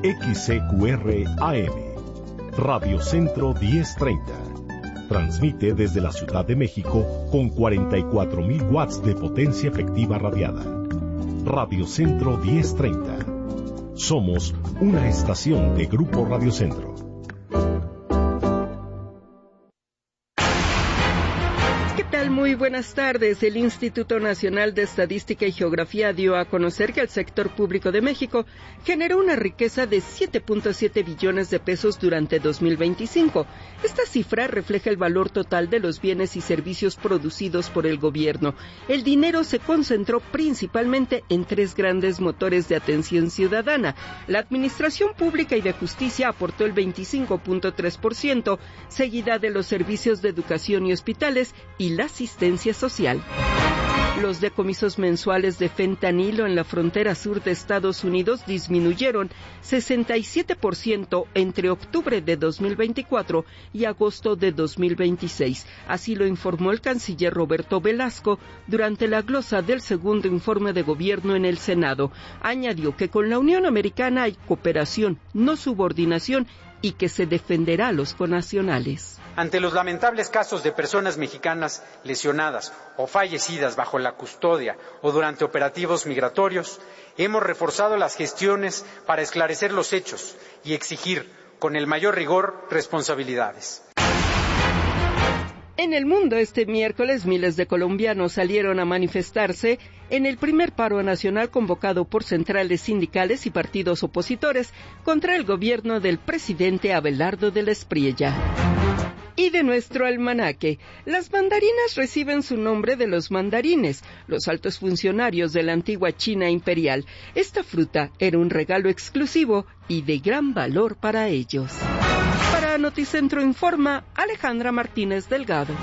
XCQR AM, Radio Centro 1030. Transmite desde la Ciudad de México con 44,000 watts de potencia efectiva radiada. Radio Centro 1030. Somos una estación de Grupo Radio Centro. Muy buenas tardes. El Instituto Nacional de Estadística y Geografía dio a conocer que el sector público de México generó una riqueza de 7.7 billones de pesos durante 2025. Esta cifra refleja el valor total de los bienes y servicios producidos por el gobierno. El dinero se concentró principalmente en tres grandes motores de atención ciudadana. La Administración Pública y de Justicia aportó el 25.3%, seguida de los servicios de educación y hospitales y la asistencia social. Los decomisos mensuales de fentanilo en la frontera sur de Estados Unidos disminuyeron 67% entre octubre de 2024 y agosto de 2026. Así lo informó el canciller Roberto Velasco durante la glosa del segundo informe de gobierno en el Senado. Añadió que con la Unión Americana hay cooperación, no subordinación, y que se defenderá a los connacionales. Ante los lamentables casos de personas mexicanas lesionadas o fallecidas bajo la custodia o durante operativos migratorios, hemos reforzado las gestiones para esclarecer los hechos y exigir con el mayor rigor responsabilidades. En el mundo, este miércoles, miles de colombianos salieron a manifestarse en el primer paro nacional convocado por centrales sindicales y partidos opositores contra el gobierno del presidente Abelardo de la Espriella. Y de nuestro almanaque, las mandarinas reciben su nombre de los mandarines, los altos funcionarios de la antigua China imperial. Esta fruta era un regalo exclusivo y de gran valor para ellos. Para Noticentro Informa, Alejandra Martínez Delgado.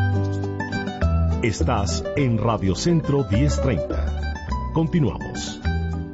Estás en Radio Centro 1030. Continuamos.